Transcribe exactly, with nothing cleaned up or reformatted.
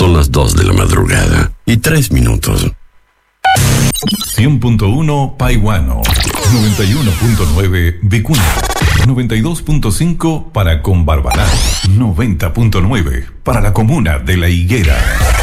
Son las dos de la madrugada y tres minutos. cien punto uno Paihuano, noventa y uno punto nueve Vicuña, noventa y dos punto cinco para Combarbalá, noventa punto nueve para la comuna de La Higuera.